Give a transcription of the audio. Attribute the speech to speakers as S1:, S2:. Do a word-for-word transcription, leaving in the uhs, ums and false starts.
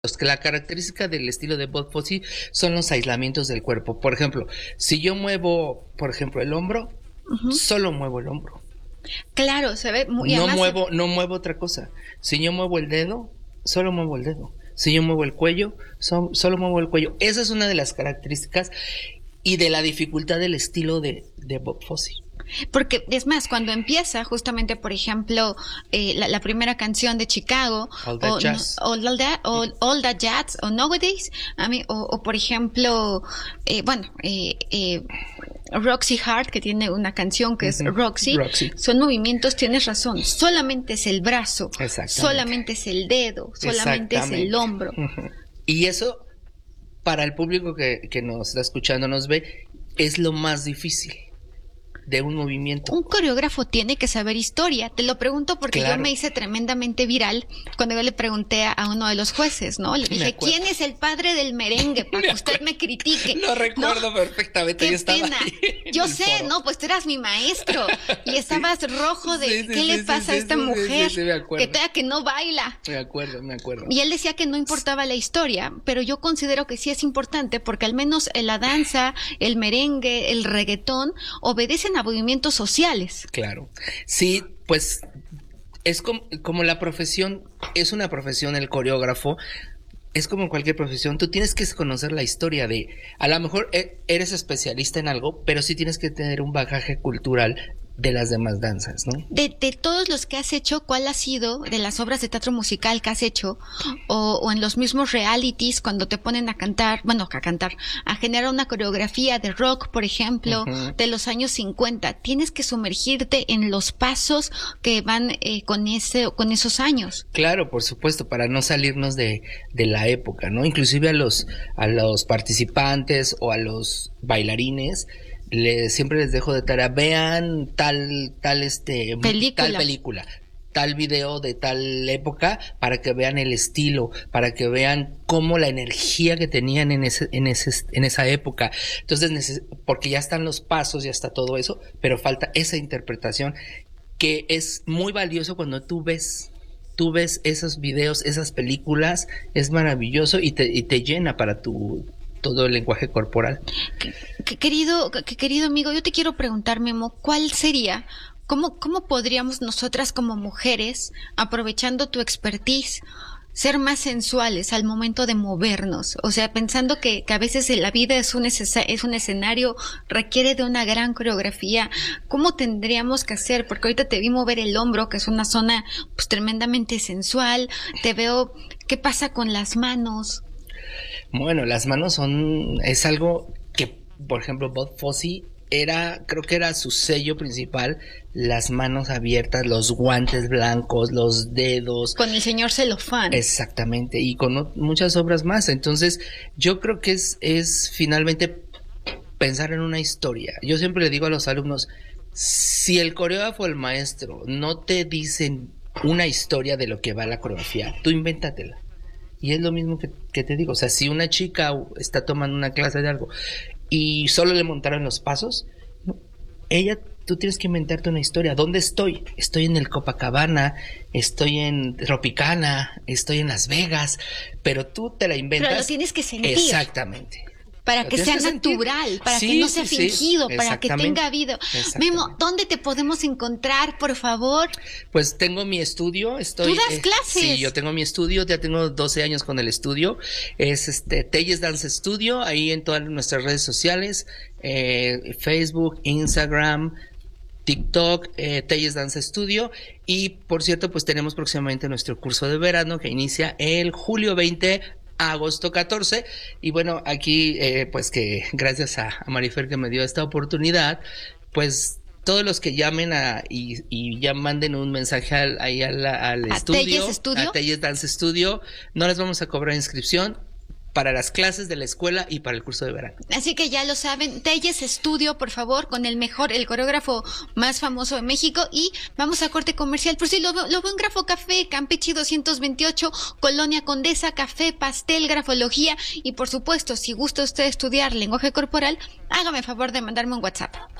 S1: que la característica del estilo de Bob Fosse son los aislamientos del cuerpo. Por ejemplo, si yo muevo, por ejemplo, el hombro, uh-huh. solo muevo el hombro.
S2: Claro, se ve muy...
S1: No muevo, no muevo otra cosa. Si yo muevo el dedo, solo muevo el dedo. Si yo muevo el cuello, so, solo muevo el cuello. Esa es una de las características y de la dificultad del estilo de, de Bob Fosse.
S2: Porque es más, cuando empieza justamente, por ejemplo, eh, la, la primera canción de Chicago,
S1: All That
S2: o,
S1: Jazz,
S2: no, all, that, all, all That Jazz, o Nowadays, a mí, o, o por ejemplo, eh, bueno, eh, eh, Roxy Hart, que tiene una canción que es uh-huh. Roxy,
S1: Roxy,
S2: son movimientos, tienes razón, solamente es el brazo, solamente es el dedo, solamente es el hombro.
S1: Uh-huh. Y eso, para el público que, que nos está escuchando, nos ve, es lo más difícil de un movimiento.
S2: Un coreógrafo tiene que saber historia. Te lo pregunto porque claro. yo me hice tremendamente viral cuando yo le pregunté a uno de los jueces, ¿no? Le dije, ¿quién es el padre del merengue? Para que usted me critique.
S1: Lo recuerdo ¿no? perfectamente.
S2: Qué
S1: yo estaba
S2: pena. Yo sé,
S1: foro.
S2: no, pues tú eras mi maestro y estabas sí. rojo de sí, sí, ¿qué sí, le
S1: sí,
S2: pasa
S1: sí,
S2: a esta
S1: sí,
S2: mujer?
S1: Sí, sí, me acuerdo.
S2: Que todavía que no baila.
S1: Me acuerdo, me acuerdo.
S2: Y él decía que no importaba la historia, pero yo considero que sí es importante porque al menos la danza, el merengue, el reggaetón obedecen a movimientos sociales.
S1: Claro. Sí, pues es como, como la profesión, es una profesión el coreógrafo, es como cualquier profesión, tú tienes que conocer la historia de, a lo mejor eres especialista en algo, pero sí tienes que tener un bagaje cultural de las demás danzas, ¿no?
S2: De, de todos los que has hecho, ¿cuál ha sido de las obras de teatro musical que has hecho o, o en los mismos realities cuando te ponen a cantar, bueno, a cantar, a generar una coreografía de rock, por ejemplo, uh-huh. de los años cincuenta? Tienes que sumergirte en los pasos que van eh, con ese, con esos años.
S1: Claro, por supuesto, para no salirnos de, de la época, ¿no? Inclusive a los, a los participantes o a los bailarines, Le, siempre les dejo de tarea, vean tal, tal, este,
S2: película.
S1: tal película, tal video de tal época, para que vean el estilo, para que vean cómo la energía que tenían en ese, en ese, en esa época. Entonces, neces- porque ya están los pasos, ya está todo eso, pero falta esa interpretación que es muy valioso cuando tú ves, tú ves esos videos, esas películas, es maravilloso y te, y te llena para tu todo el lenguaje corporal.
S2: Que, que, querido, que, querido amigo, yo te quiero preguntar, Memo, ¿cuál sería, cómo, cómo podríamos nosotras como mujeres, aprovechando tu expertise, ser más sensuales al momento de movernos? O sea, pensando que, que a veces la vida es un, es un escenario, requiere de una gran coreografía. ¿Cómo tendríamos que hacer? Porque ahorita te vi mover el hombro, que es una zona pues tremendamente sensual. Te veo, ¿qué pasa con las manos?
S1: Bueno, las manos son, es algo que, por ejemplo, Bob Fosse era, creo que era su sello principal, las manos abiertas, los guantes blancos, los dedos.
S2: Con el señor Celofán.
S1: Exactamente, y con muchas obras más. Entonces, yo creo que es, es finalmente pensar en una historia. Yo siempre le digo a los alumnos, si el coreógrafo o el maestro no te dicen una historia de lo que va la coreografía, tú invéntatela. Y es lo mismo que, que te digo, o sea, si una chica está tomando una clase de algo y solo le montaron los pasos, ella, tú tienes que inventarte una historia. ¿Dónde estoy? Estoy en el Copacabana, estoy en Tropicana, estoy en Las Vegas, pero tú te la inventas.
S2: Pero lo tienes que sentir.
S1: Exactamente.
S2: Para que sea natural, para
S1: sí,
S2: que no sea
S1: sí,
S2: fingido,
S1: sí,
S2: para que tenga vida. Memo, ¿dónde te podemos encontrar, por favor?
S1: Pues tengo mi estudio, estoy...
S2: ¿Tú das eh, clases?
S1: Sí, yo tengo mi estudio, ya tengo doce años con el estudio. Es este Telles Dance Studio, ahí en todas nuestras redes sociales, eh, Facebook, Instagram, TikTok, eh, Telles Dance Studio. Y por cierto, pues tenemos próximamente nuestro curso de verano que inicia el julio veinte a agosto catorce, y bueno, aquí eh, pues que gracias a, a Marifer que me dio esta oportunidad, pues todos los que llamen a, y, y ya manden un mensaje al, ahí al, al
S2: ¿A
S1: estudio,
S2: Telles Studio?
S1: a Telles Dance Studio, no les vamos a cobrar inscripción para las clases de la escuela y para el curso de verano.
S2: Así que ya lo saben, Telles Studio, por favor, con el mejor, el coreógrafo más famoso de México. Y vamos a corte comercial. Por si lo, lo veo en Grafo Café, Campeche doscientos veintiocho, Colonia Condesa, café, pastel, grafología. Y por supuesto, si gusta usted estudiar lenguaje corporal, hágame favor de mandarme un WhatsApp.